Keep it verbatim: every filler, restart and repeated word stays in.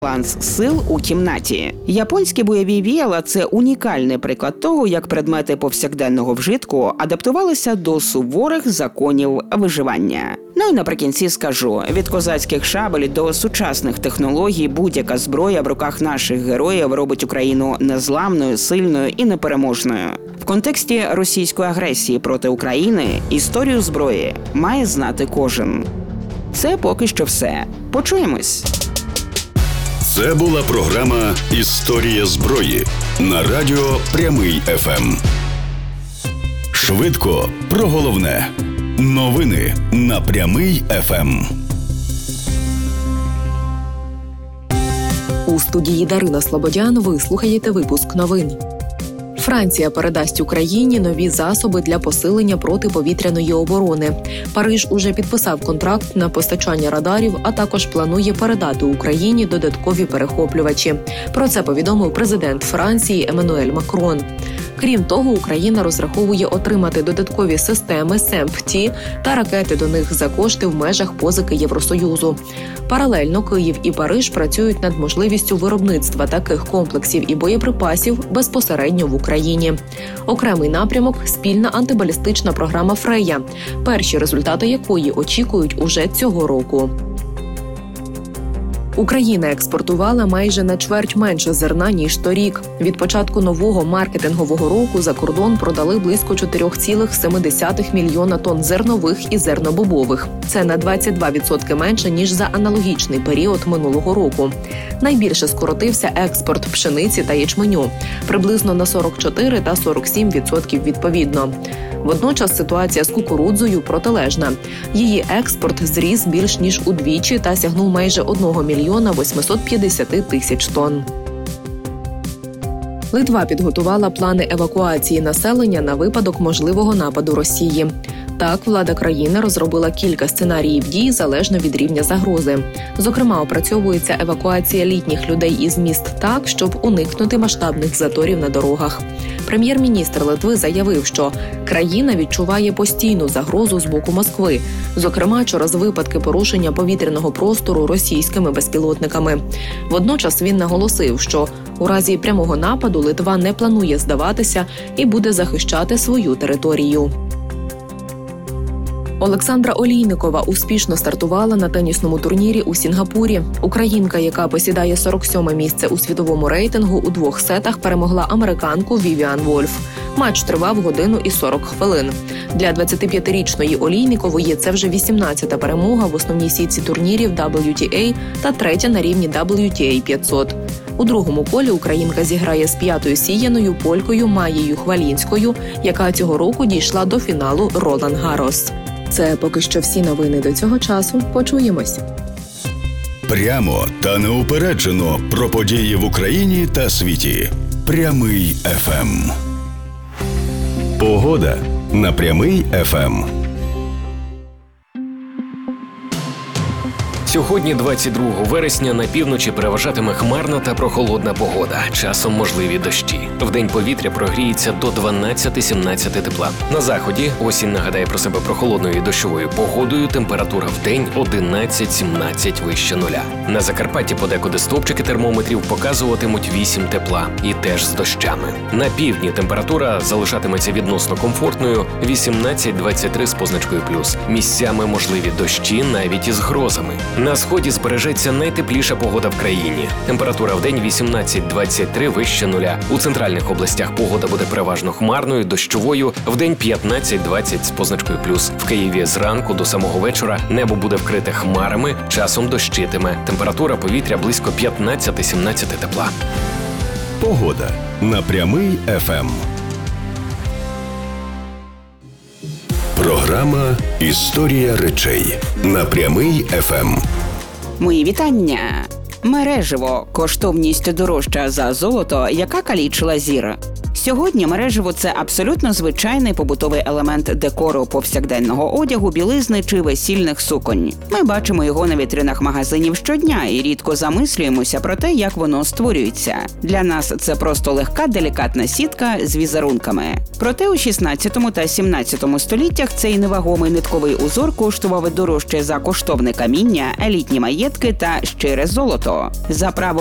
баланс сил у кімнаті. Японські бойові віяла – це унікальний приклад того, як предмети повсякденного вжитку адаптувалися до суворих законів виживання. Ну і наприкінці скажу, від козацьких шабель до сучасних технологій будь-яка зброя в руках наших героїв робить Україну незламною, сильною і непереможною. В контексті російської агресії проти України історію зброї має знати кожен. Це поки що все. Почуємось! Це була програма «Історія зброї» на радіо Прямий еф ем. Швидко про головне. Новини на Прямий еф ем. У студії Дарина Слободян ви слухаєте випуск новин. Франція передасть Україні нові засоби для посилення протиповітряної оборони. Париж уже підписав контракт на постачання радарів, а також планує передати Україні додаткові перехоплювачі. Про це повідомив президент Франції Еммануель Макрон. Крім того, Україна розраховує отримати додаткові системи СЕМП-Ті та ракети до них за кошти в межах позики Євросоюзу. Паралельно Київ і Париж працюють над можливістю виробництва таких комплексів і боєприпасів безпосередньо в Україні. Окремий напрямок – спільна антибалістична програма «Фрея», перші результати якої очікують уже цього року. Україна експортувала майже на чверть менше зерна, ніж торік. Від початку нового маркетингового року за кордон продали близько чотири цілих сім десятих мільйона тонн зернових і зернобобових. Це на двадцять два відсотки менше, ніж за аналогічний період минулого року. Найбільше скоротився експорт пшениці та ячменю – приблизно на сорок чотири та сорок сім відсотків відповідно. Водночас ситуація з кукурудзою протилежна. Її експорт зріс більш ніж удвічі та сягнув майже одного мільйона восьмисот п'ятдесят тисяч тонн. Литва підготувала плани евакуації населення на випадок можливого нападу Росії. Так, влада країни розробила кілька сценаріїв дій залежно від рівня загрози. Зокрема, опрацьовується евакуація літніх людей із міст так, щоб уникнути масштабних заторів на дорогах. Прем'єр-міністр Литви заявив, що країна відчуває постійну загрозу з боку Москви, зокрема через випадки порушення повітряного простору російськими безпілотниками. Водночас він наголосив, що у разі прямого нападу Литва не планує здаватися і буде захищати свою територію. Олександра Олійникова успішно стартувала на тенісному турнірі у Сінгапурі. Українка, яка посідає сорок сьоме місце у світовому рейтингу, у двох сетах перемогла американку Вівіан Вольф. Матч тривав годину і сорок хвилин. Для двадцятип'ятирічної Олійникової це вже вісімнадцята перемога в основній сітці турнірів дабл ю ті ей та третя на рівні дабл ю ті ей п'ятсот. У другому колі українка зіграє з п'ятою сіяною полькою Маєю Хвалінською, яка цього року дійшла до фіналу Ролан Гаррос. Це поки що всі новини до цього часу. Почуємось. Прямо та неупереджено про події в Україні та світі. Прямий еф ем. Погода на Прямий еф ем. Сьогодні, двадцять другого вересня, на півночі переважатиме хмарна та прохолодна погода. Часом можливі дощі. Вдень повітря прогріється до дванадцять-сімнадцять тепла. На заході осінь нагадає про себе прохолодною і дощовою погодою. Температура вдень одинадцять-сімнадцять вище нуля. На Закарпатті подекуди стовпчики термометрів показуватимуть вісім тепла. І теж з дощами. На півдні температура залишатиметься відносно комфортною – вісімнадцять-двадцять три з позначкою плюс. Місцями можливі дощі навіть із грозами. На сході збережеться найтепліша погода в країні. Температура вдень вісімнадцять-двадцять три вище нуля. У центральних областях погода буде переважно хмарною, дощовою, вдень п'ятнадцять-двадцять з позначкою плюс. В Києві зранку до самого вечора небо буде вкрите хмарами, часом дощитиме. Температура повітря близько п'ятнадцять-сімнадцять тепла. Погода на Прямий еф ем. Програма «Історія речей» на Прямий еф ем. Мої вітання! Мереживо – коштовність дорожча за золото, яка калічила зір. Сьогодні мережево – це абсолютно звичайний побутовий елемент декору повсякденного одягу, білизни чи весільних суконь. Ми бачимо його на вітринах магазинів щодня і рідко замислюємося про те, як воно створюється. Для нас це просто легка делікатна сітка з візерунками. Проте у шістнадцятому та сімнадцятому століттях цей невагомий нитковий узор коштував дорожче за коштовне каміння, елітні маєтки та щире золото. За право